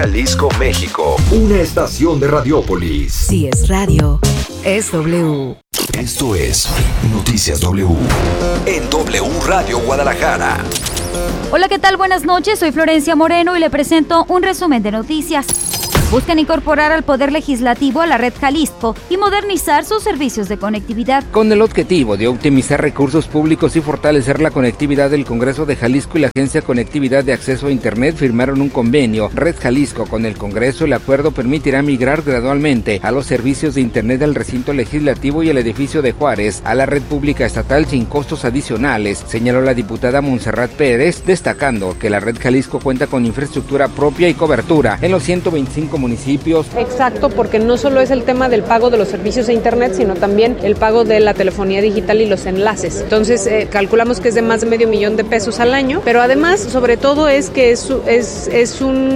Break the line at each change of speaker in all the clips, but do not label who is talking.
Jalisco, México. Una estación de Radiópolis.
Si es radio, es W.
Esto es Noticias W. En W Radio Guadalajara.
Hola, ¿qué tal? Buenas noches, soy Florencia Moreno y le presento un resumen de noticias. Buscan incorporar al Poder Legislativo a la Red Jalisco y modernizar sus servicios de conectividad.
Con el objetivo de optimizar recursos públicos y fortalecer la conectividad del Congreso de Jalisco y la Agencia Conectividad de Acceso a Internet firmaron un convenio. Red Jalisco con el Congreso. El acuerdo permitirá migrar gradualmente a los servicios de Internet del recinto legislativo y el edificio de Juárez a la red pública estatal sin costos adicionales, señaló la diputada Montserrat Pérez, destacando que la Red Jalisco cuenta con infraestructura propia y cobertura en los 125 municipios.
Exacto, porque no solo es el tema del pago de los servicios de internet, sino también el pago de la telefonía digital y los enlaces. Entonces, calculamos que es de más de $500,000 al año, pero además, sobre todo, es que es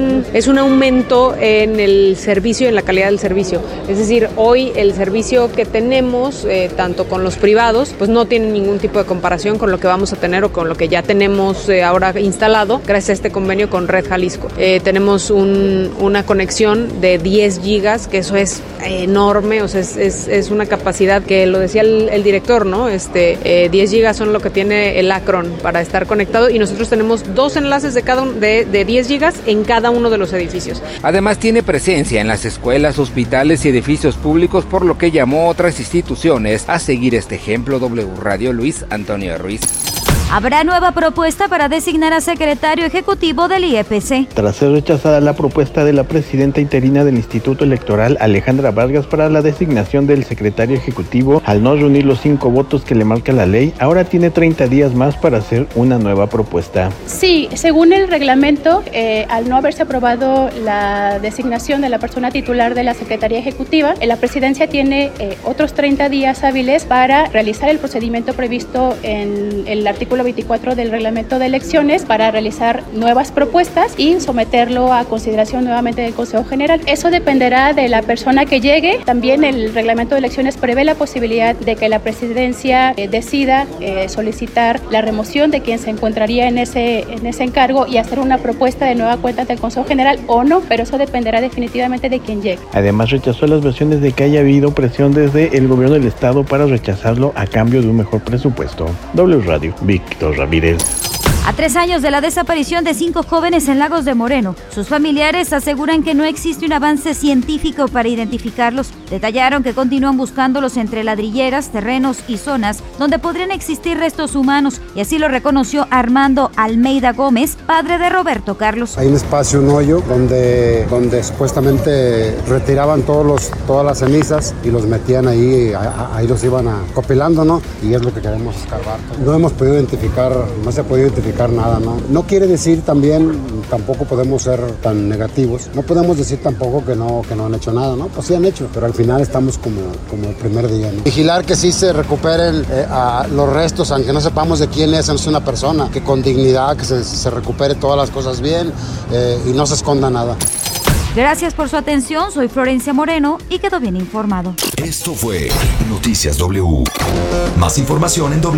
un aumento en el servicio, en la calidad del servicio. Es decir, hoy el servicio que tenemos, tanto con los privados, pues no tiene ningún tipo de comparación con lo que vamos a tener o con lo que ya tenemos ahora instalado, gracias a este convenio con Red Jalisco. Tenemos una conexión de 10 gigas, que eso es enorme, o sea, es una capacidad que lo decía el director, ¿no? 10 gigas son lo que tiene el Acron para estar conectado y nosotros tenemos 2 enlaces de 10 gigas en cada uno de los edificios.
Además tiene presencia en las escuelas, hospitales y edificios públicos, por lo que llamó a otras instituciones a seguir este ejemplo. W Radio, Luis Antonio Ruiz.
Habrá nueva propuesta para designar a secretario ejecutivo del IEPC.
Tras ser rechazada la propuesta de la presidenta interina del Instituto Electoral, Alejandra Vargas, para la designación del secretario ejecutivo, al no reunir los 5 votos que le marca la ley, ahora tiene 30 días más para hacer una nueva propuesta.
Sí, según el reglamento, al no haberse aprobado la designación de la persona titular de la Secretaría Ejecutiva, la presidencia tiene otros 30 días hábiles para realizar el procedimiento previsto en el artículo 24 del reglamento de elecciones para realizar nuevas propuestas y someterlo a consideración nuevamente del Consejo General. Eso dependerá de la persona que llegue. También el reglamento de elecciones prevé la posibilidad de que la presidencia decida solicitar la remoción de quien se encontraría en ese encargo y hacer una propuesta de nueva cuenta ante el Consejo General o no, pero eso dependerá definitivamente de quien llegue.
Además, rechazó las versiones de que haya habido presión desde el gobierno del estado para rechazarlo a cambio de un mejor presupuesto. W Radio, Víctor Ramírez.
A 3 años de la desaparición de 5 jóvenes en Lagos de Moreno, sus familiares aseguran que no existe un avance científico para identificarlos. Detallaron que continúan buscándolos entre ladrilleras, terrenos y zonas donde podrían existir restos humanos, y así lo reconoció Armando Almeida Gómez, padre de Roberto Carlos.
Hay un espacio, un hoyo, donde supuestamente retiraban todas las cenizas y los metían ahí los iban acopilando, ¿no? Y es lo que queremos escarbar. No hemos podido identificar, no se ha podido identificar nada, ¿no? No quiere decir tampoco podemos ser tan negativos. No podemos decir tampoco que no han hecho nada, ¿no? Pues sí han hecho, pero al final estamos como el primer día, ¿no? Vigilar que sí se recuperen los restos, aunque no sepamos de quién es una persona, que con dignidad, que se recupere todas las cosas bien y no se esconda nada.
Gracias por su atención, soy Florencia Moreno y quedó bien informado.
Esto fue Noticias W. Más información en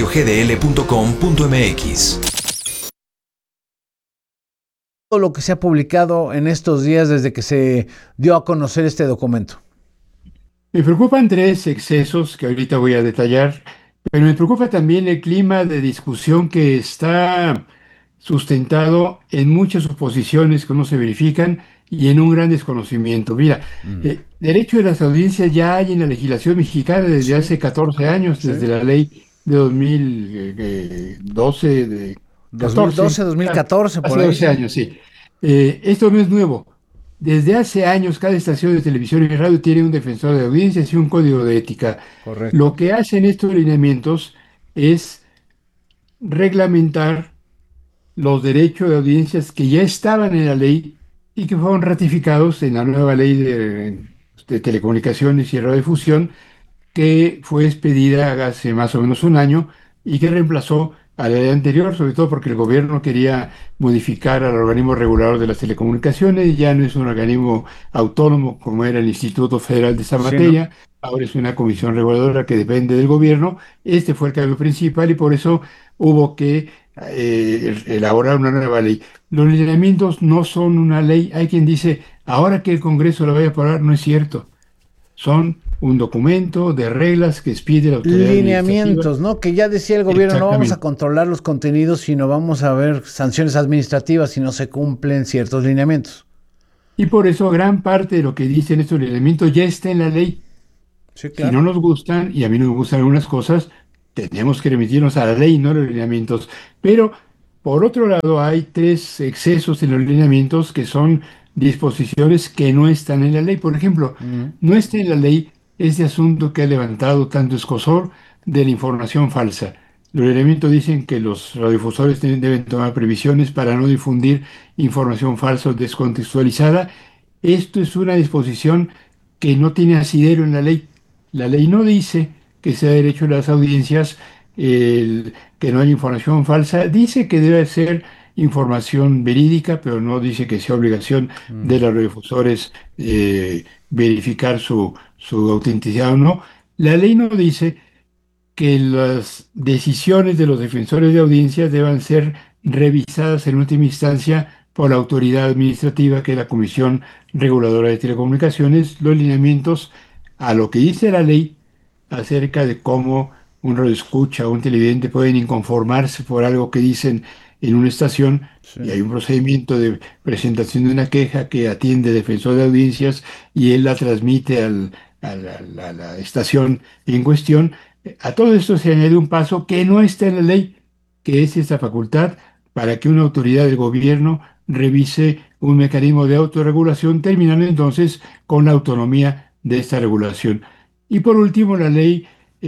wradiogdl.com.mx.
Todo lo que se ha publicado en estos días desde que se dio a conocer este documento.
Me preocupan 3 excesos que ahorita voy a detallar, pero me preocupa también el clima de discusión que está sustentado en muchas suposiciones que no se verifican y en un gran desconocimiento. Mira, derecho de las audiencias ya hay en la legislación mexicana desde hace 14 años, desde la ley de 2012,
2014, por
hace
ahí.
12 años, sí. Esto no es nuevo. Desde hace años, cada estación de televisión y radio tiene un defensor de audiencias y un código de ética.
Correcto.
Lo que hacen estos lineamientos es reglamentar los derechos de audiencias que ya estaban en la ley y que fueron ratificados en la nueva ley de telecomunicaciones y radiodifusión, que fue expedida hace más o menos un año y que reemplazó a la ley anterior, sobre todo porque el gobierno quería modificar al organismo regulador de las telecomunicaciones, y ya no es un organismo autónomo como era el Instituto Federal de esa materia, sí, ¿no? Ahora es una comisión reguladora que depende del gobierno. Este fue el cambio principal y por eso hubo que elaborar una nueva ley. Los lineamientos no son una ley. Hay quien dice, ahora que el Congreso lo vaya a aprobar, no es cierto. Son un documento de reglas que expide la autoridad
Lineamientos, ¿no? Que ya decía el gobierno, no vamos a
Exactamente.
controlar los contenidos, sino vamos a ver sanciones administrativas si no se cumplen ciertos lineamientos.
Y por eso gran parte de lo que dicen estos lineamientos ya está en la ley.
Sí,
Si no nos gustan, y a mí no me gustan algunas cosas, tenemos que remitirnos a la ley, no a los lineamientos. Pero, por otro lado, hay tres excesos en los lineamientos que son disposiciones que no están en la ley. Por ejemplo, no está en la ley este asunto que ha levantado tanto escozor de la información falsa. Los lineamientos dicen que los radiodifusores deben tomar previsiones para no difundir información falsa o descontextualizada. Esto es una disposición que no tiene asidero en la ley. La ley no dice que sea derecho de las audiencias que no haya información falsa. Dice que debe ser información verídica, pero no dice que sea obligación de los radiodifusores verificar su autenticidad o no. La ley no dice que las decisiones de los defensores de audiencias deban ser revisadas en última instancia por la autoridad administrativa, que es la Comisión Reguladora de Telecomunicaciones. Los lineamientos a lo que dice la ley acerca de cómo un radioescucha o un televidente pueden inconformarse por algo que dicen en una estación, y hay un procedimiento de presentación de una queja que atiende el defensor de audiencias y él la transmite a la estación en cuestión. A todo esto se añade un paso que no está en la ley, que es esta facultad para que una autoridad del gobierno revise un mecanismo de autorregulación, terminando entonces con la autonomía de esta regulación. Y por último, la ley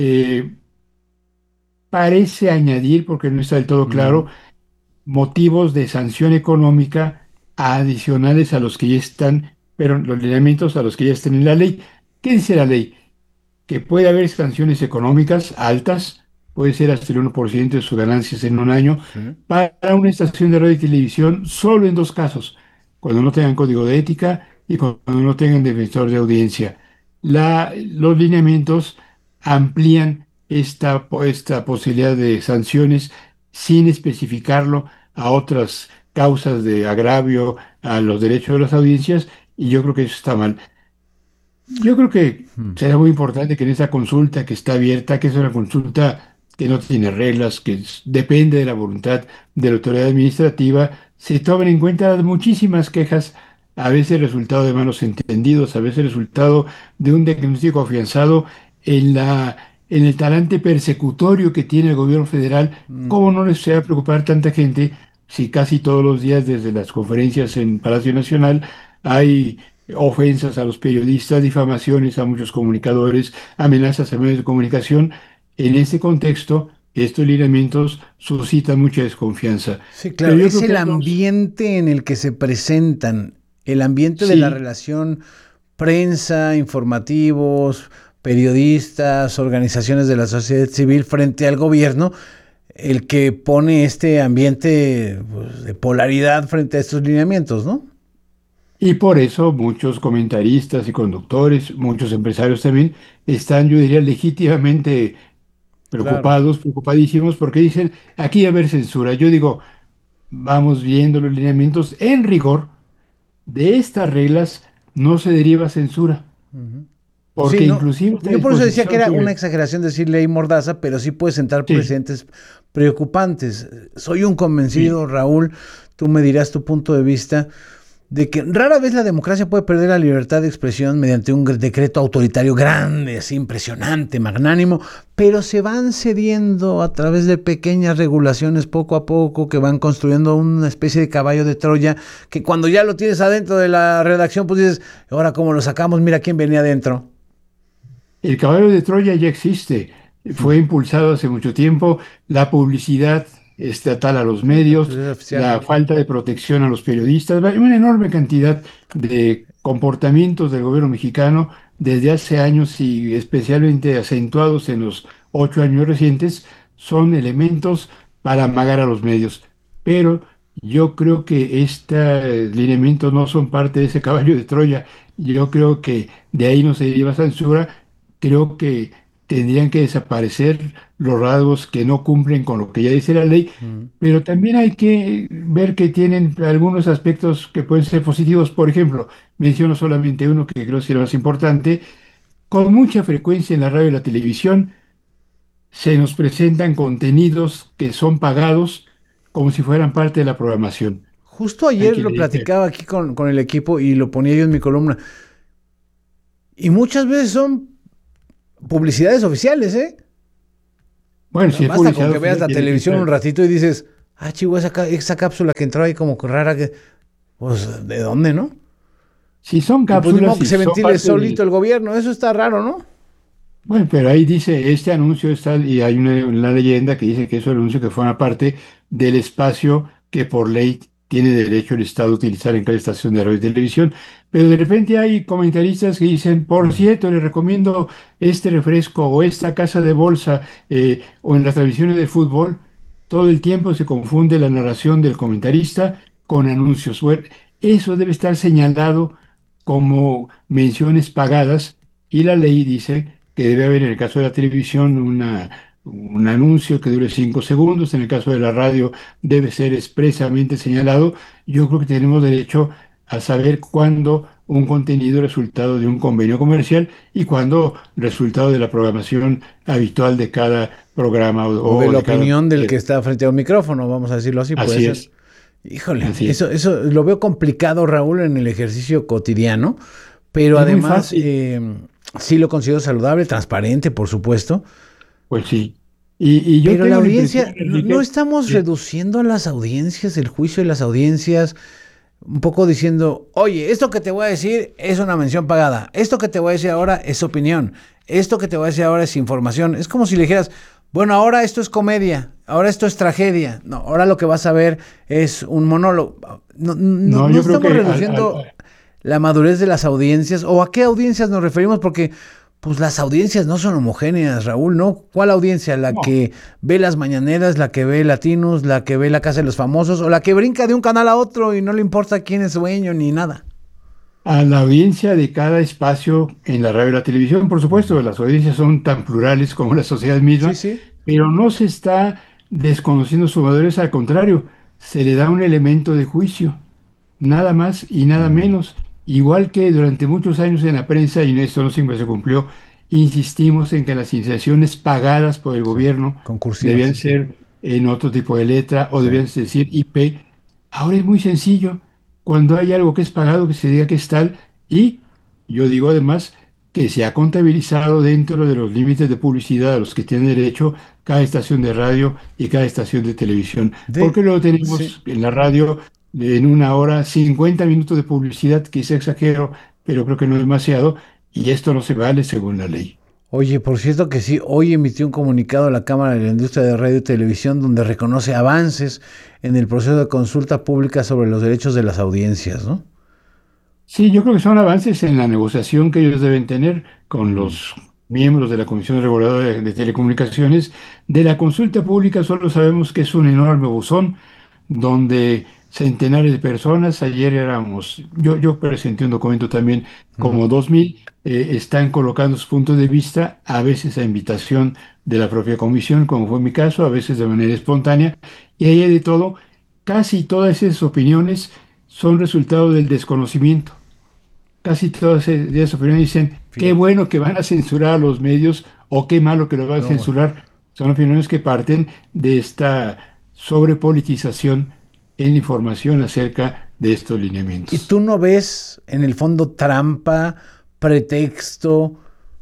parece añadir, porque no está del todo claro, motivos de sanción económica adicionales a los que ya están, pero los lineamientos a los que ya están en la ley. ¿Qué dice la ley? Que puede haber sanciones económicas altas, puede ser hasta el 1% de sus ganancias en un año, para una estación de radio y televisión, solo en dos casos: cuando no tengan código de ética y cuando no tengan defensor de audiencia. Los lineamientos amplían esta posibilidad de sanciones sin especificarlo a otras causas de agravio a los derechos de las audiencias, y yo creo que eso está mal. Yo creo que será muy importante que en esa consulta que está abierta, que es una consulta que no tiene reglas, que depende de la voluntad de la autoridad administrativa, se tomen en cuenta las muchísimas quejas, a veces resultado de malos entendidos, a veces resultado de un diagnóstico afianzado en el talante persecutorio que tiene el gobierno federal. ¿Cómo no les va a preocupar tanta gente si casi todos los días desde las conferencias en Palacio Nacional hay ofensas a los periodistas, difamaciones a muchos comunicadores, amenazas a medios de comunicación? En ese contexto, estos lineamientos suscitan mucha desconfianza.
Sí, claro,
Pero yo
es
creo
el
que
ambiente en el que se presentan, el ambiente de
sí,
la relación prensa, informativos, periodistas, organizaciones de la sociedad civil frente al gobierno, el que pone este ambiente, pues, de polaridad frente a estos lineamientos, ¿no?
y por eso muchos comentaristas y conductores, muchos empresarios también, están, yo diría, legítimamente
Claro.
preocupados, preocupadísimos, porque dicen, aquí va a haber censura. Yo digo, vamos viendo los lineamientos. En rigor, de estas reglas no se deriva censura,
Sí,
porque
no,
inclusive esta
yo por eso decía que
disposición
era una
sobre...
exageración decir ley mordaza, pero sí puede sentar
Sí,
precedentes preocupantes. Soy un
sí.
convencido, Raúl, tú me dirás tu punto de vista, de que rara vez la democracia puede perder la libertad de expresión mediante un decreto autoritario grande, así impresionante, magnánimo, pero se van cediendo a través de pequeñas regulaciones poco a poco que van construyendo una especie de caballo de Troya, que cuando ya lo tienes adentro de la redacción, pues dices, ahora cómo lo sacamos, mira quién venía adentro.
El caballo de Troya ya existe, fue impulsado hace mucho tiempo, la publicidad estatal a los
La
medios,
publicidad oficial.
la falta de protección a los periodistas, una enorme cantidad de comportamientos del gobierno mexicano desde hace años y especialmente acentuados en los 8 años recientes, son elementos para amagar a los medios. Pero yo creo que estos lineamientos no son parte de ese caballo de Troya. Yo creo que de ahí no se deriva censura. Creo que tendrían que desaparecer los rasgos que no cumplen con lo que ya dice la ley, pero también hay que ver que tienen algunos aspectos que pueden ser positivos. Por ejemplo, menciono solamente uno que creo que es el más importante. Con mucha frecuencia en la radio y la televisión se nos presentan contenidos que son pagados como si fueran parte de la programación.
Justo ayer lo platicaba aquí con el equipo y lo ponía yo en mi columna. Y muchas veces son publicidades oficiales, ¿eh?
Bueno, si
basta con que veas la televisión un ratito y dices, chihuahua, esa cápsula que entró ahí como rara, pues, ¿de dónde, no?
Si son cápsulas...
Pues, que se ventile solito el gobierno, eso está raro, ¿no?
Bueno, pero ahí dice, este anuncio está, y hay una leyenda que dice que es un anuncio que forma parte del espacio que por ley tiene derecho el Estado a utilizar en cada estación de radio y televisión. Pero de repente hay comentaristas que dicen, por cierto, le recomiendo este refresco o esta casa de bolsa o en las transmisiones de fútbol. Todo el tiempo se confunde la narración del comentarista con anuncios. Bueno, eso debe estar señalado como menciones pagadas y la ley dice que debe haber en el caso de la televisión un anuncio que dure 5 segundos, en el caso de la radio debe ser expresamente señalado. Yo creo que tenemos derecho a saber cuándo un contenido es resultado de un convenio comercial y cuándo resultado de la programación habitual de cada programa.
O de la opinión del que está frente a un micrófono, vamos a decirlo así.
Así es.
Híjole, eso lo veo complicado, Raúl, en el ejercicio cotidiano, pero
es
además sí lo considero saludable, transparente, por supuesto.
Pues sí. Y yo
pero la audiencia, no estamos reduciendo a las audiencias, el juicio de las audiencias, un poco diciendo, oye, esto que te voy a decir es una mención pagada, esto que te voy a decir ahora es opinión, esto que te voy a decir ahora es información. Es como si le dijeras, bueno, ahora esto es comedia, ahora esto es tragedia, no, ahora lo que vas a ver es un monólogo. No
yo creo
estamos reduciendo la madurez de las audiencias, o a qué audiencias nos referimos, porque pues las audiencias no son homogéneas, Raúl, ¿no? ¿Cuál audiencia? ¿La que ve las mañaneras, la que ve Latinos, la que ve La Casa de los Famosos, o la que brinca de un canal a otro y no le importa quién es dueño ni nada?
A la audiencia de cada espacio en la radio y la televisión, por supuesto, las audiencias son tan plurales como la sociedad misma, pero no se está desconociendo su madurez, al contrario, se le da un elemento de juicio, nada más y nada menos. Igual que durante muchos años en la prensa, y esto no siempre se cumplió, insistimos en que las inserciones pagadas por el gobierno debían ser en otro tipo de letra o debían decir IP. Ahora es muy sencillo. Cuando hay algo que es pagado, que se diga que es tal, y yo digo además que se ha contabilizado dentro de los límites de publicidad a los que tienen derecho cada estación de radio y cada estación de televisión. Porque luego tenemos en la radio en una hora 50 minutos de publicidad, quizá exagero, pero creo que no es demasiado, y esto no se vale según la ley.
Oye, por cierto que sí, hoy emitió un comunicado a la Cámara de la Industria de Radio y Televisión donde reconoce avances en el proceso de consulta pública sobre los derechos de las audiencias, ¿no?
Sí, yo creo que son avances en la negociación que ellos deben tener con los miembros de la Comisión Reguladora de Telecomunicaciones. De la consulta pública solo sabemos que es un enorme buzón donde centenares de personas, ayer éramos, yo presenté un documento también, como 2,000, están colocando sus puntos de vista, a veces a invitación de la propia comisión, como fue mi caso, a veces de manera espontánea, y ahí hay de todo. Casi todas esas opiniones son resultado del desconocimiento. Casi todas esas opiniones dicen, qué bueno que van a censurar a los medios, o qué malo que los van a censurar. Son opiniones que parten de esta sobrepolitización en información acerca de estos lineamientos.
¿Y tú no ves en el fondo trampa, pretexto,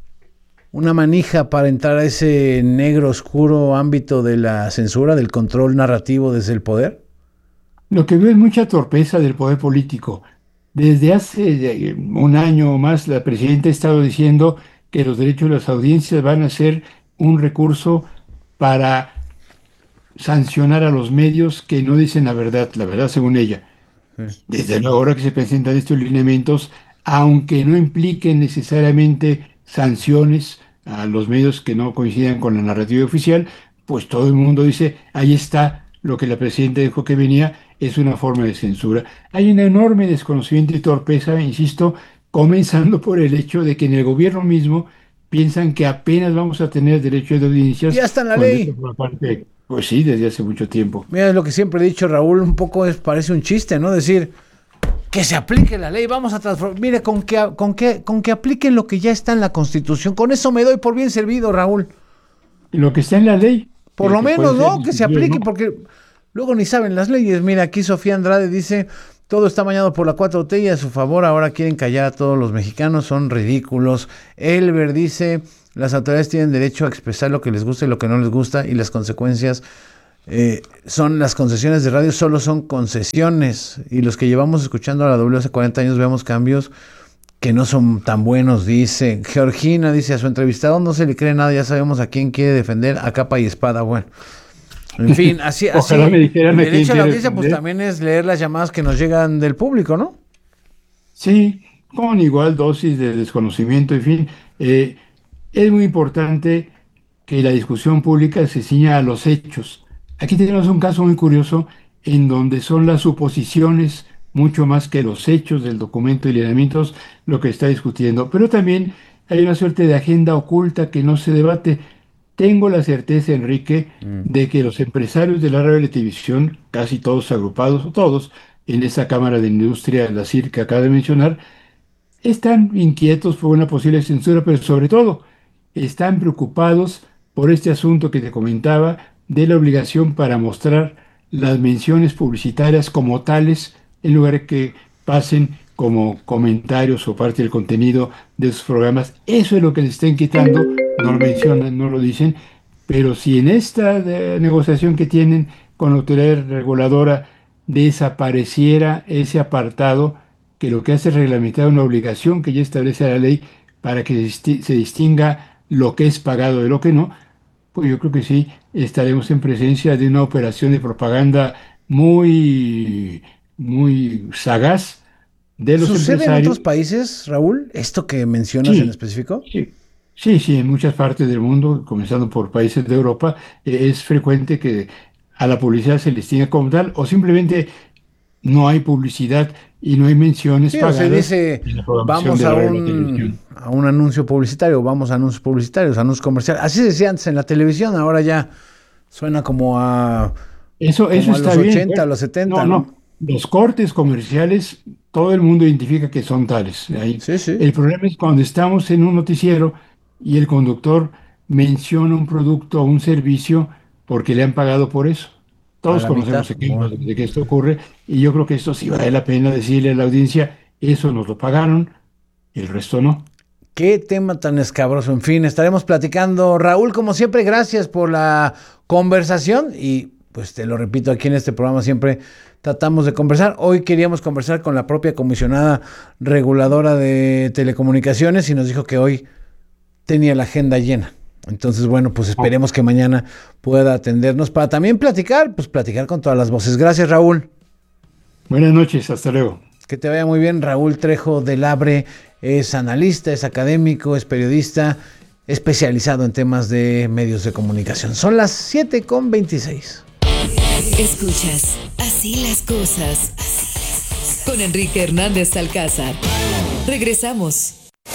una manija para entrar a ese negro oscuro ámbito de la censura, del control narrativo desde el poder?
Lo que veo es mucha torpeza del poder político. Desde hace un año o más la presidenta ha estado diciendo que los derechos de las audiencias van a ser un recurso para sancionar a los medios que no dicen la verdad según ella. Desde luego, ahora que se presentan estos lineamientos, aunque no impliquen necesariamente sanciones a los medios que no coincidan con la narrativa oficial, pues todo el mundo dice, ahí está lo que la presidenta dijo que venía, es una forma de censura. Hay un enorme desconocimiento y torpeza, insisto, comenzando por el hecho de que en el gobierno mismo piensan que apenas vamos a tener derecho de audiencias.
Ya está en la ley.
Pues sí, desde hace mucho tiempo.
Mira, es lo que siempre he dicho, Raúl, un poco parece un chiste, ¿no? Decir que se aplique la ley, vamos a transformar. Mire, con que apliquen lo que ya está en la Constitución, con eso me doy por bien servido, Raúl.
Lo que está en la ley.
Por lo menos, ¿no? Que se aplique, ¿no? Porque luego ni saben las leyes. Mira, aquí Sofía Andrade dice, todo está bañado por la 4T y a su favor ahora quieren callar a todos los mexicanos, son ridículos. Elber dice, las autoridades tienen derecho a expresar lo que les gusta y lo que no les gusta, y las consecuencias son las concesiones de radio, solo son concesiones, y los que llevamos escuchando a la W hace 40 años vemos cambios que no son tan buenos, dice. Georgina dice, a su entrevistado no se le cree nada, ya sabemos a quién quiere defender a capa y espada. Bueno, en fin, así
me dijeran
el derecho a la audiencia pues también es leer las llamadas que nos llegan del público, ¿no?
Sí, con igual dosis de desconocimiento, en fin. Es muy importante que la discusión pública se ciña a los hechos. Aquí tenemos un caso muy curioso en donde son las suposiciones mucho más que los hechos del documento de lineamientos lo que está discutiendo. Pero también hay una suerte de agenda oculta que no se debate. Tengo la certeza, Enrique, de que los empresarios de la radio y la televisión, casi todos agrupados, o todos, en esa Cámara de Industria, la CIR que acaba de mencionar, están inquietos por una posible censura, pero sobre todo están preocupados por este asunto que te comentaba de la obligación para mostrar las menciones publicitarias como tales, en lugar de que pasen como comentarios o parte del contenido de sus programas. Eso es lo que les están quitando, no lo mencionan, no lo dicen, pero si en esta negociación que tienen con la autoridad reguladora desapareciera ese apartado, que lo que hace es reglamentar una obligación que ya establece la ley para que se distinga lo que es pagado de lo que no, pues yo creo que sí estaremos en presencia de una operación de propaganda muy, muy sagaz de los empresarios.
¿Sucede en otros países, Raúl, esto que mencionas en específico?
Sí, en muchas partes del mundo, comenzando por países de Europa, es frecuente que a la publicidad se les distinga como tal, o simplemente no hay publicidad y no hay menciones pagadas.
Se dice, vamos a un anuncio publicitario, vamos a anuncios publicitarios, anuncios comerciales. Así se decía antes en la televisión, ahora ya suena como a,
eso
como
está
a los
bien,
80, a los 70.
No. Los cortes comerciales, todo el mundo identifica que son tales.
Sí.
El problema es cuando estamos en un noticiero y el conductor menciona un producto o un servicio porque le han pagado por eso. Todos conocemos ejemplos de que esto ocurre, y yo creo que esto sí vale la pena decirle a la audiencia, eso nos lo pagaron, el resto no.
Qué tema tan escabroso. En fin, estaremos platicando. Raúl, como siempre, gracias por la conversación, y pues te lo repito, aquí en este programa siempre tratamos de conversar. Hoy queríamos conversar con la propia comisionada reguladora de telecomunicaciones y nos dijo que hoy tenía la agenda llena. Entonces, bueno, pues esperemos que mañana pueda atendernos para también platicar con todas las voces. Gracias, Raúl.
Buenas noches, hasta luego.
Que te vaya muy bien. Raúl Trejo del Abre es analista, es académico, es periodista, especializado en temas de medios de comunicación. Son las 7:26.
Escuchas Así las cosas con Enrique Hernández Alcázar. Regresamos.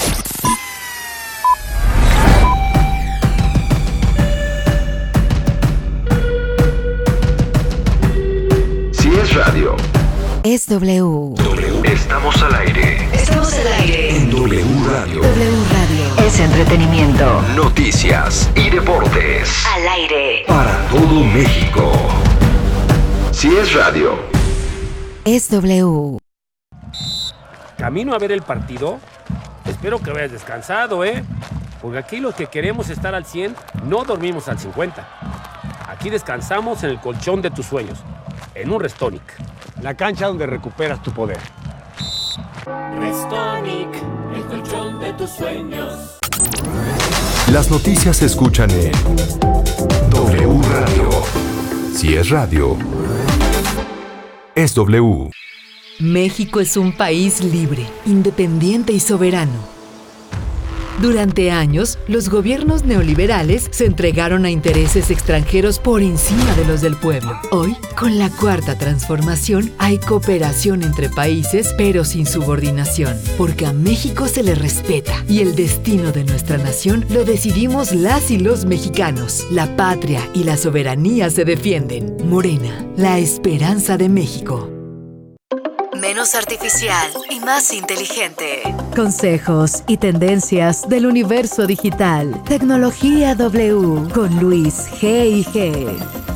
Es radio.
Es W.
Estamos al aire.
Estamos al aire.
En W Radio.
W Radio. Es entretenimiento.
Noticias y deportes.
Al aire.
Para todo México. Si es radio.
Es W.
Camino a ver el partido. Espero que vayas descansado, porque aquí los que queremos estar al 100 no dormimos al 50. Aquí descansamos en el colchón de tus sueños. En un Restonic.
La cancha donde recuperas tu poder.
Restonic, el colchón de tus sueños.
Las noticias se escuchan en W Radio. Si es radio, es W.
México es un país libre, independiente y soberano.
Durante años, los gobiernos neoliberales se entregaron a intereses extranjeros por encima de los del pueblo. Hoy, con la Cuarta Transformación, hay cooperación entre países, pero sin subordinación, porque a México se le respeta y el destino de nuestra nación lo decidimos las y los mexicanos. La patria y la soberanía se defienden. Morena, la esperanza de México.
Menos artificial y más inteligente.
Consejos y tendencias del universo digital. Tecnología W con Luis G&G.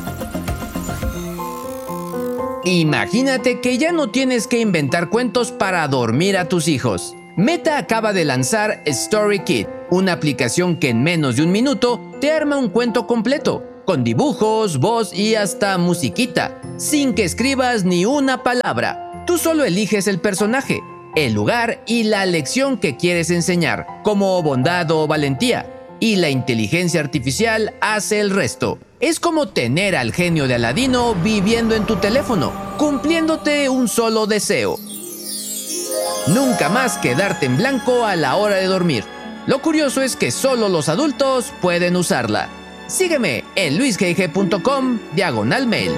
Imagínate que ya no tienes que inventar cuentos para dormir a tus hijos. Meta acaba de lanzar StoryKit, una aplicación que en menos de un minuto te arma un cuento completo, con dibujos, voz y hasta musiquita, sin que escribas ni una palabra. Tú solo eliges el personaje, el lugar y la lección que quieres enseñar, como bondad o valentía, y la inteligencia artificial hace el resto. Es como tener al genio de Aladino viviendo en tu teléfono, cumpliéndote un solo deseo. Nunca más quedarte en blanco a la hora de dormir. Lo curioso es que solo los adultos pueden usarla. Sígueme en luisgg.com/mail.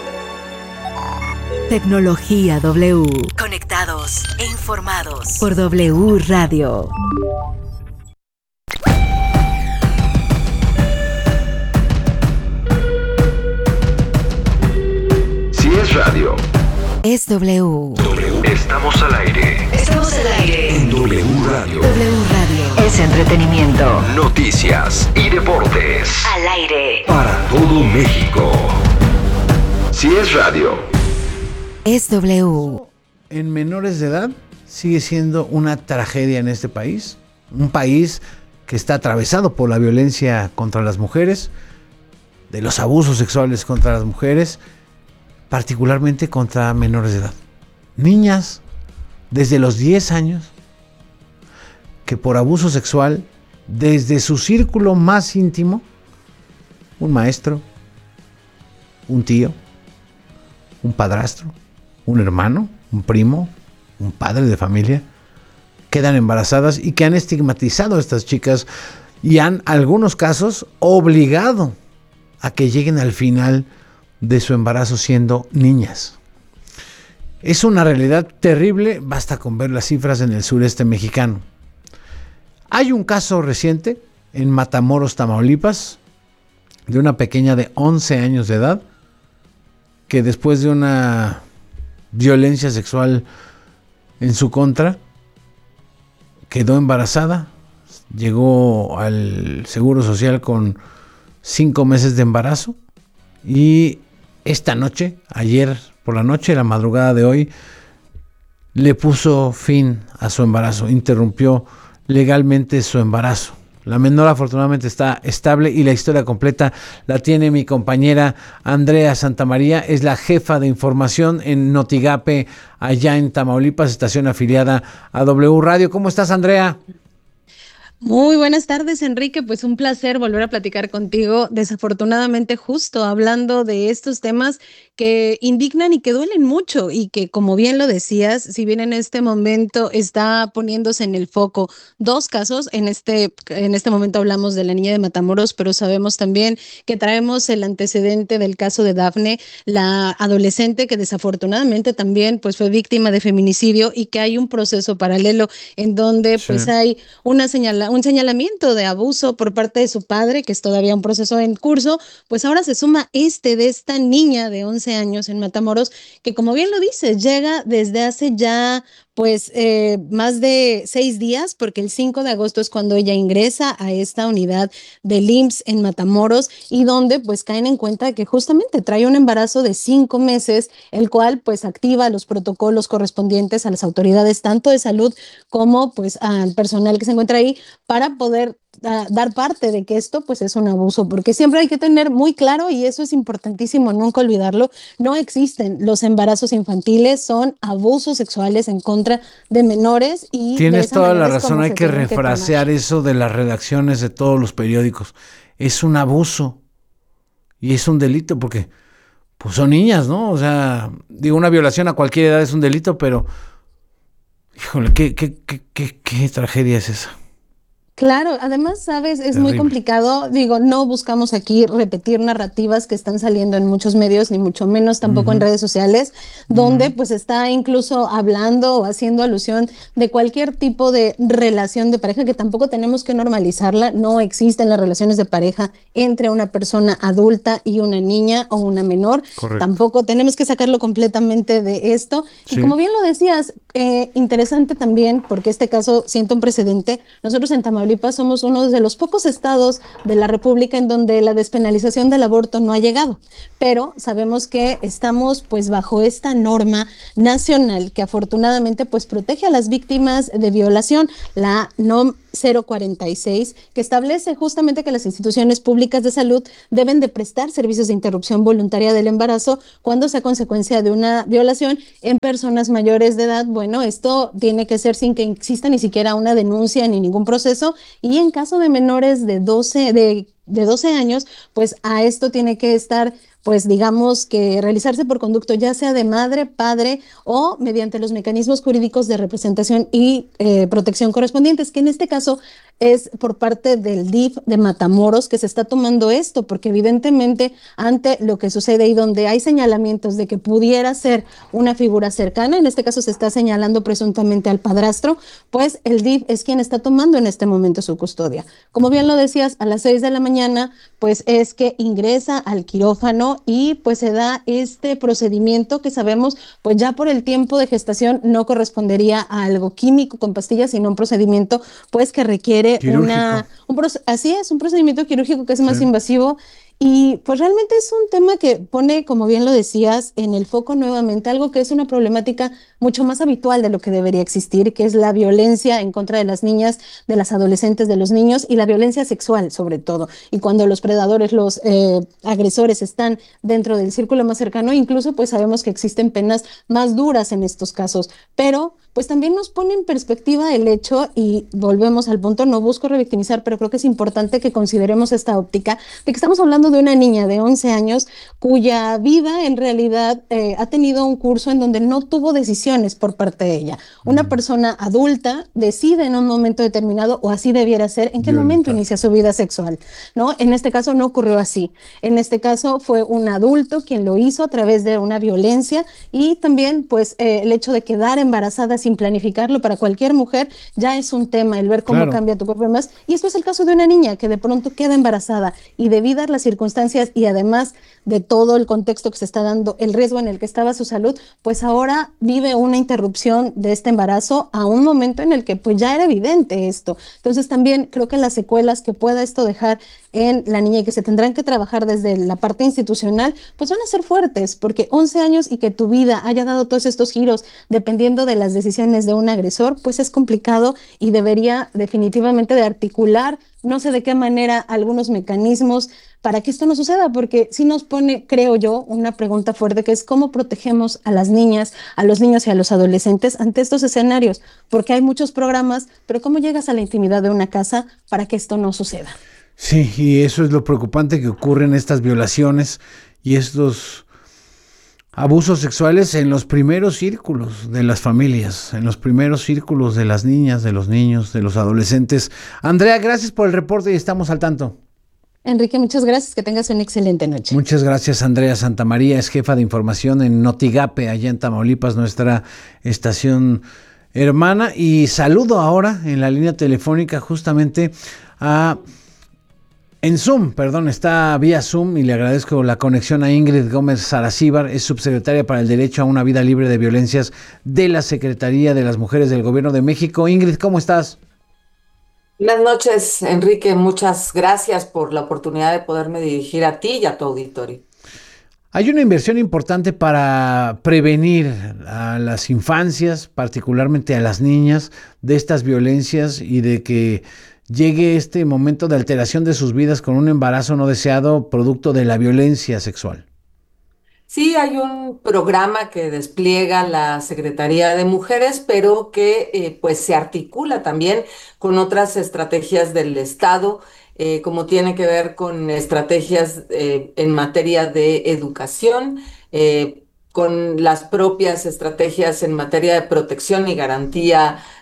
Tecnología W.
Conectados e informados
Por W Radio.
Si es radio,
es W.
Estamos al aire.
Estamos al aire.
En W Radio.
W Radio es entretenimiento,
Noticias y deportes.
al aire.
Para todo México. Si es radio,
Es W.
En menores de edad sigue siendo una tragedia en este país. Un país que está atravesado por la violencia contra las mujeres, de los abusos sexuales contra las mujeres, particularmente contra menores de edad. Niñas desde los 10 años que por abuso sexual, desde su círculo más íntimo, un maestro, un tío, un padrastro, un hermano, un primo, un padre de familia, quedan embarazadas y que han estigmatizado a estas chicas y han, en algunos casos, obligado a que lleguen al final de su embarazo siendo niñas. Es una realidad terrible, basta con ver las cifras en el sureste mexicano. Hay un caso reciente en Matamoros, Tamaulipas, de una pequeña de 11 años de edad que después de una violencia sexual en su contra quedó embarazada, llegó al Seguro Social con 5 meses de embarazo y esta noche, ayer por la noche, la madrugada de hoy, le puso fin a su embarazo, interrumpió legalmente su embarazo. La menor afortunadamente está estable y la historia completa la tiene mi compañera Andrea Santamaría, es la jefa de información en Notigape, allá en Tamaulipas, estación afiliada a W Radio. ¿Cómo estás, Andrea?
Muy buenas tardes, Enrique. Pues un placer volver a platicar contigo. Desafortunadamente, justo hablando de estos temas que indignan y que duelen mucho y que, como bien lo decías, si bien en este momento está poniéndose en el foco dos casos, en este momento hablamos de la niña de Matamoros, pero sabemos también que traemos el antecedente del caso de Dafne, la adolescente que desafortunadamente también pues fue víctima de feminicidio y que hay un proceso paralelo en donde pues hay un señalamiento de abuso por parte de su padre, que es todavía un proceso en curso. Pues ahora se suma de esta niña de 11 años en Matamoros, que como bien lo dices, llega desde hace ya pues más de 6 días, porque el 5 de agosto es cuando ella ingresa a esta unidad del IMSS en Matamoros, y donde pues caen en cuenta que justamente trae un embarazo de 5 meses, el cual pues activa los protocolos correspondientes a las autoridades tanto de salud como pues al personal que se encuentra ahí para poder dar parte de que esto pues es un abuso, porque siempre hay que tener muy claro, y eso es importantísimo nunca olvidarlo, no existen los embarazos infantiles, son abusos sexuales en contra de menores. Y
tienes toda la razón, hay que refrasear eso de las redacciones de todos los periódicos. Es un abuso y es un delito porque pues son niñas, ¿no? O sea, digo, una violación a cualquier edad es un delito, pero híjole, qué tragedia es esa.
Claro, además, sabes, es
Terrible.
muy complicado. Digo, no buscamos aquí repetir narrativas que están saliendo en muchos medios, ni mucho menos tampoco en redes sociales, donde pues está incluso hablando o haciendo alusión de cualquier tipo de relación de pareja, que tampoco tenemos que normalizarla. No existen las relaciones de pareja entre una persona adulta y una niña o una menor.
Correcto.
Tampoco tenemos que sacarlo completamente de esto.
Sí.
Y como bien lo decías, interesante también, porque este caso sienta un precedente. Nosotros en Tamaulipas somos uno de los pocos estados de la República en donde la despenalización del aborto no ha llegado, pero sabemos que estamos pues bajo esta norma nacional que afortunadamente pues protege a las víctimas de violación, la NOM 046, que establece justamente que las instituciones públicas de salud deben de prestar servicios de interrupción voluntaria del embarazo cuando sea consecuencia de una violación en personas mayores de edad. Bueno, esto tiene que ser sin que exista ni siquiera una denuncia ni ningún proceso, y en caso de menores de 12 años, pues a esto tiene que estar, pues digamos que realizarse por conducto ya sea de madre, padre o mediante los mecanismos jurídicos de representación y protección correspondientes, que en este caso es por parte del DIF de Matamoros que se está tomando esto, porque evidentemente ante lo que sucede y donde hay señalamientos de que pudiera ser una figura cercana, en este caso se está señalando presuntamente al padrastro, pues el DIF es quien está tomando en este momento su custodia. Como bien lo decías, a las 6 de la mañana, pues es que ingresa al quirófano y pues se da este procedimiento que sabemos, pues ya por el tiempo de gestación no correspondería a algo químico con pastillas, sino un procedimiento pues que requiere así es, un procedimiento quirúrgico que es más invasivo. Y pues realmente es un tema que pone, como bien lo decías, en el foco nuevamente algo que es una problemática mucho más habitual de lo que debería existir, que es la violencia en contra de las niñas, de las adolescentes, de los niños, y la violencia sexual sobre todo. Y cuando los predadores, los agresores están dentro del círculo más cercano, incluso pues sabemos que existen penas más duras en estos casos. Pero pues también nos pone en perspectiva el hecho, y volvemos al punto, no busco revictimizar, pero creo que es importante que consideremos esta óptica de que estamos hablando de una niña de 11 años cuya vida en realidad ha tenido un curso en donde no tuvo decisiones por parte de ella. Una persona adulta decide en un momento determinado, o así debiera ser, en qué momento inicia su vida sexual, ¿no? En este caso no ocurrió así. En este caso fue un adulto quien lo hizo a través de una violencia, y también pues el hecho de quedar embarazada sin planificarlo para cualquier mujer ya es un tema, el ver cómo cambia tu cuerpo y demás. Y esto es el caso de una niña que de pronto queda embarazada, y debido a las circunstancias y además de todo el contexto que se está dando, el riesgo en el que estaba su salud, pues ahora vive una interrupción de este embarazo a un momento en el que pues ya era evidente esto. Entonces también creo que las secuelas que pueda esto dejar en la niña y que se tendrán que trabajar desde la parte institucional, pues van a ser fuertes, porque 11 años y que tu vida haya dado todos estos giros dependiendo de las decisiones de un agresor, pues es complicado, y debería definitivamente de articular, no sé de qué manera, algunos mecanismos para que esto no suceda, porque sí nos pone, creo yo, una pregunta fuerte, que es cómo protegemos a las niñas, a los niños y a los adolescentes ante estos escenarios, porque hay muchos programas, pero ¿cómo llegas a la intimidad de una casa para que esto no suceda?
Sí, y eso es lo preocupante, que ocurren estas violaciones y estos abusos sexuales en los primeros círculos de las familias, en los primeros círculos de las niñas, de los niños, de los adolescentes. Andrea, gracias por el reporte y estamos al tanto.
Enrique, muchas gracias, que tengas una excelente noche.
Muchas gracias. Andrea Santamaría es jefa de información en Notigape, allá en Tamaulipas, nuestra estación hermana. Y saludo ahora en la línea telefónica justamente a... está vía Zoom, y le agradezco la conexión a Ingrid Gómez Saracíbar, es subsecretaria para el Derecho a una Vida Libre de Violencias de la Secretaría de las Mujeres del Gobierno de México. Ingrid, ¿cómo estás?
Buenas noches, Enrique. Muchas gracias por la oportunidad de poderme dirigir a ti y a tu auditorio.
Hay una inversión importante para prevenir a las infancias, particularmente a las niñas, de estas violencias y de que llegue este momento de alteración de sus vidas con un embarazo no deseado producto de la violencia sexual.
Sí, hay un programa que despliega la Secretaría de Mujeres, pero que pues se articula también con otras estrategias del Estado, como tiene que ver con estrategias en materia de educación, con las propias estrategias en materia de protección y garantía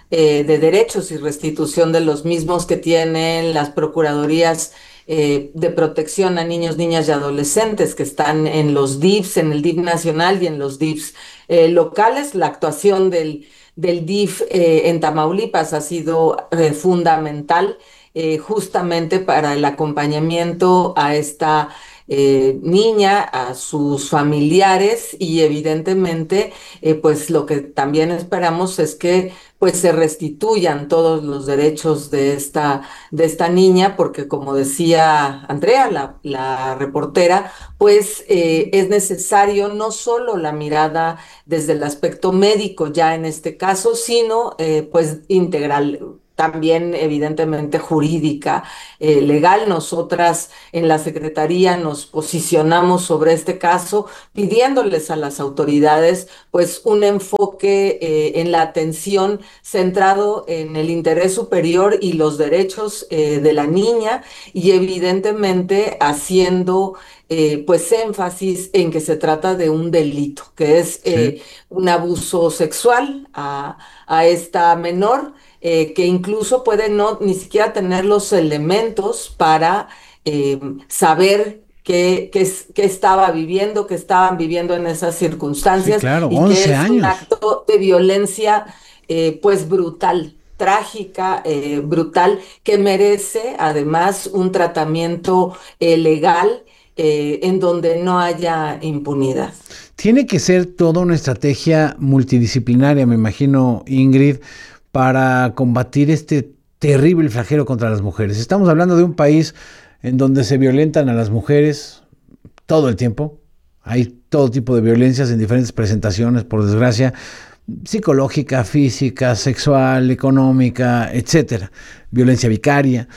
de derechos y restitución de los mismos que tienen las procuradurías de protección a niños, niñas y adolescentes que están en los DIFs, en el DIF nacional y en los DIFs locales. La actuación del DIF en Tamaulipas ha sido fundamental justamente para el acompañamiento a esta niña, a sus familiares, y evidentemente pues lo que también esperamos es que pues se restituyan todos los derechos de esta niña, porque como decía Andrea, la reportera, pues es necesario no solo la mirada desde el aspecto médico ya en este caso, sino pues integral, también evidentemente jurídica, legal. Nosotras en la Secretaría nos posicionamos sobre este caso pidiéndoles a las autoridades pues un enfoque en la atención centrado en el interés superior y los derechos de la niña, y evidentemente haciendo pues énfasis en que se trata de un delito, que es un abuso sexual a esta menor, que incluso puede no ni siquiera tener los elementos para saber qué estaba viviendo, qué estaban viviendo en esas circunstancias.
Sí, claro,
y
11
que es
años.
un acto de violencia pues brutal, trágica, brutal, que merece además un tratamiento legal en donde no haya impunidad.
Tiene que ser toda una estrategia multidisciplinaria, me imagino, Ingrid, para combatir este terrible flagelo contra las mujeres. Estamos hablando de un país en donde se violentan a las mujeres todo el tiempo. Hay todo tipo de violencias en diferentes presentaciones, por desgracia, psicológica, física, sexual, económica, etcétera. Violencia vicaria.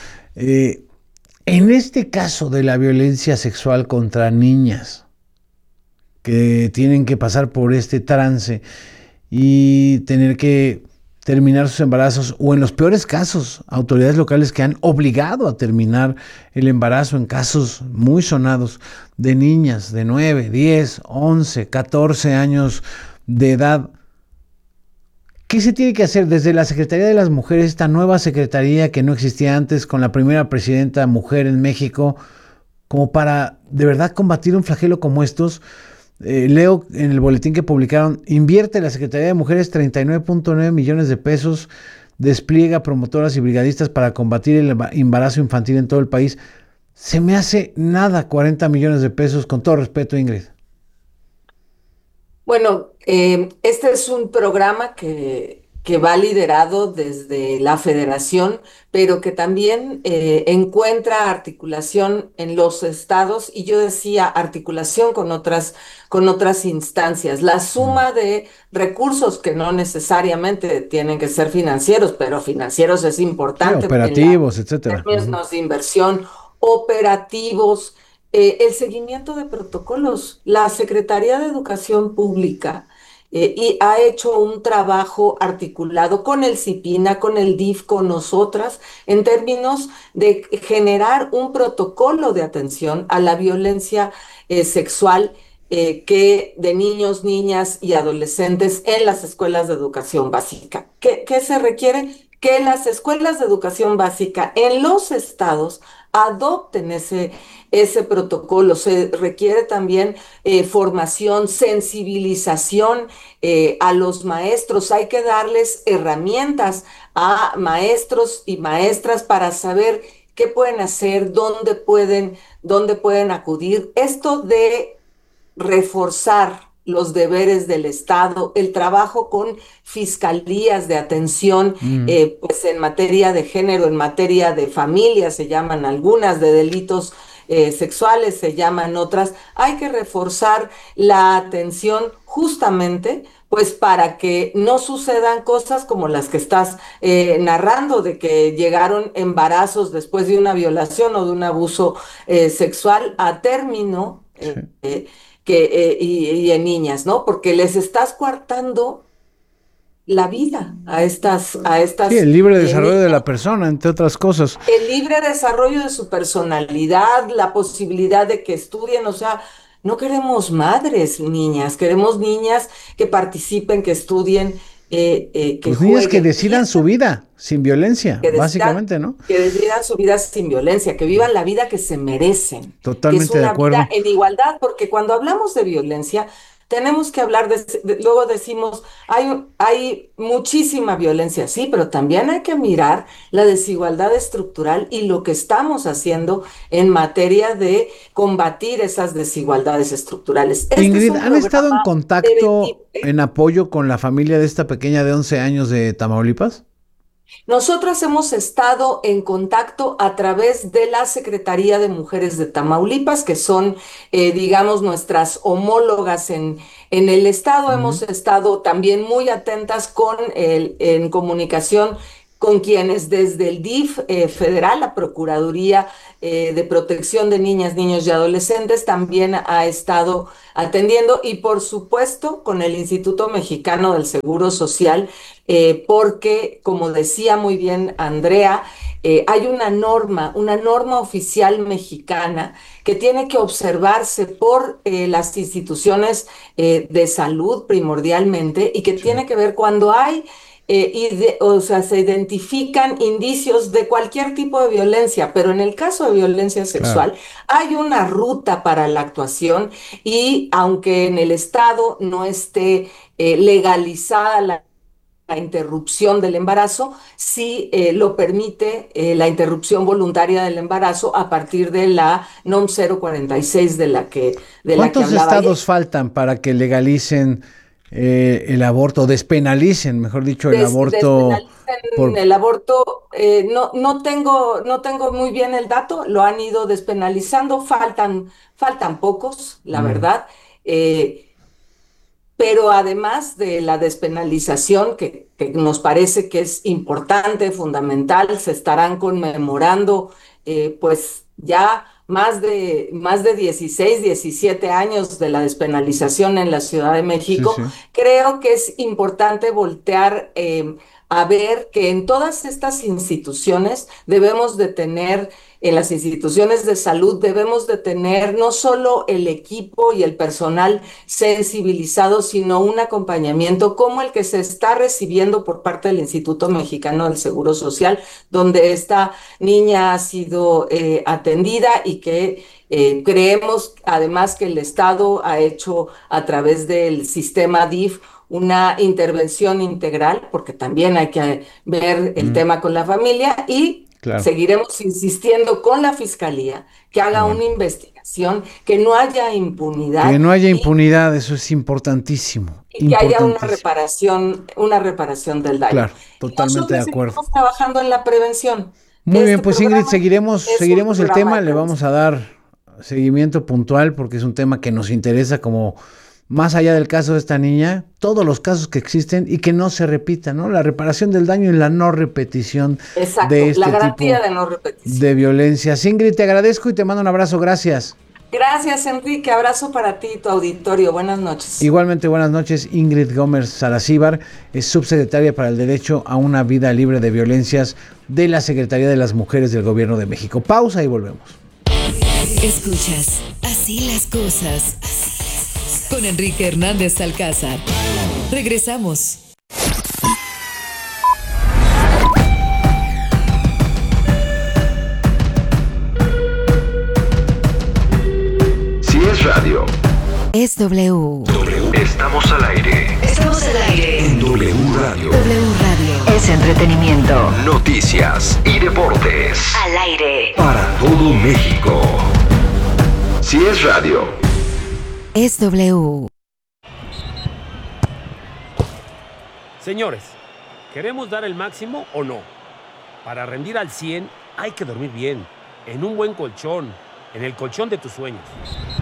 En este caso de la violencia sexual contra niñas que tienen que pasar por este trance y tener que terminar sus embarazos, o en los peores casos, autoridades locales que han obligado a terminar el embarazo en casos muy sonados de niñas de 9, 10, 11, 14 años de edad. ¿Qué se tiene que hacer desde la Secretaría de las Mujeres, esta nueva secretaría que no existía antes, con la primera presidenta mujer en México, como para de verdad combatir un flagelo como estos? Leo en el boletín que publicaron: invierte la Secretaría de Mujeres 39.9 millones de pesos, despliega promotoras y brigadistas para combatir el embarazo infantil en todo el país. Se me hace nada 40 millones de pesos, con todo respeto, Ingrid.
Bueno, este es un programa que va liderado desde la Federación, pero que también encuentra articulación en los estados, y yo decía articulación con otras instancias. La suma de recursos, que no necesariamente tienen que ser financieros, pero financieros es importante.
Sí, operativos, etcétera.
En términos de inversión, operativos, el seguimiento de protocolos. La Secretaría de Educación Pública y ha hecho un trabajo articulado con el CIPINA, con el DIF, con nosotras, en términos de generar un protocolo de atención a la violencia sexual que de niños, niñas y adolescentes en las escuelas de educación básica. ¿Qué se requiere? Que las escuelas de educación básica en los estados adopten ese protocolo. Se requiere también formación, sensibilización a los maestros. Hay que darles herramientas a maestros y maestras para saber qué pueden hacer, dónde pueden acudir. Esto de reforzar los deberes del Estado, el trabajo con fiscalías de atención, pues en materia de género, en materia de familia, se llaman algunas, de delitos sexuales se llaman otras. Hay que reforzar la atención justamente pues para que no sucedan cosas como las que estás narrando, de que llegaron embarazos después de una violación o de un abuso sexual a término, y en niñas, ¿no? Porque les estás coartando la vida a estas
Sí, el libre desarrollo de la persona, entre otras cosas.
El libre desarrollo de su personalidad, la posibilidad de que estudien. O sea, no queremos madres niñas, queremos niñas que participen, que estudien, que
pues niñas que
jueguen
decidan su vida sin violencia, básicamente, ¿no?
Que decidan su vida sin violencia, que vivan la vida que se merecen.
Totalmente
que es
de acuerdo.
una vida en igualdad, porque cuando hablamos de violencia, tenemos que hablar luego decimos, hay muchísima violencia, sí, pero también hay que mirar la desigualdad estructural y lo que estamos haciendo en materia de combatir esas desigualdades estructurales.
Ingrid, ¿han estado en contacto, en apoyo con la familia de esta pequeña de 11 años de Tamaulipas?
Nosotros hemos estado en contacto a través de la Secretaría de Mujeres de Tamaulipas, que son, digamos, nuestras homólogas en el Estado. Hemos estado también muy atentas en comunicación con quienes desde el DIF federal, la Procuraduría de Protección de Niñas, Niños y Adolescentes, también ha estado atendiendo, y por supuesto con el Instituto Mexicano del Seguro Social, porque, como decía muy bien Andrea, hay una norma oficial mexicana que tiene que observarse por las instituciones de salud primordialmente, y que tiene que ver cuando hay se identifican indicios de cualquier tipo de violencia, pero en el caso de violencia sexual, hay una ruta para la actuación, y aunque en el Estado no esté legalizada la interrupción del embarazo, sí lo permite la interrupción voluntaria del embarazo a partir de la NOM 046 de la que hablaba.
¿Cuántos estados faltan para que legalicen el aborto, despenalicen, mejor dicho, el aborto?
El aborto, no tengo muy bien el dato, lo han ido despenalizando, faltan pocos, la verdad, pero además de la despenalización, que nos parece que es importante, fundamental, se estarán conmemorando pues ya más de 16, 17 años de la despenalización en la Ciudad de México. Sí. Creo que es importante voltear a ver que en todas estas instituciones debemos de tener, en las instituciones de salud debemos de tener no solo el equipo y el personal sensibilizado, sino un acompañamiento como el que se está recibiendo por parte del Instituto Mexicano del Seguro Social, donde esta niña ha sido atendida, y que creemos además que el Estado ha hecho a través del sistema DIF una intervención integral, porque también hay que ver el tema con la familia, y seguiremos insistiendo con la Fiscalía que haga una investigación, que no haya impunidad.
Que no haya impunidad, eso es importantísimo.
Y que haya una reparación del daño.
Claro, totalmente de acuerdo.
Estamos trabajando en la prevención.
Muy bien, pues Ingrid, seguiremos el tema, le vamos a dar seguimiento puntual, porque es un tema que nos interesa, como más allá del caso de esta niña, todos los casos que existen, y que no se repitan, ¿no? La reparación del daño y la no repetición.
Exacto,
de este
la garantía
tipo
de no repetición
de violencias. Ingrid, te agradezco y te mando un abrazo, gracias.
Gracias, Enrique, abrazo para ti y tu auditorio, buenas noches.
Igualmente, buenas noches. Ingrid Gómez Saracíbar es subsecretaria para el Derecho a una Vida Libre de Violencias de la Secretaría de las Mujeres del Gobierno de México. Pausa y volvemos.
Escuchas Así las cosas con Enrique Hernández Alcázar. Regresamos.
Si es radio,
es W.
Estamos al aire.
Estamos al aire.
En W Radio.
W Radio. Es entretenimiento.
Noticias y deportes.
Al aire.
Para todo México. Si es radio,
es W.
Señores, ¿queremos dar el máximo o no? Para rendir al 100 hay que dormir bien, en un buen colchón, en el colchón de tus sueños.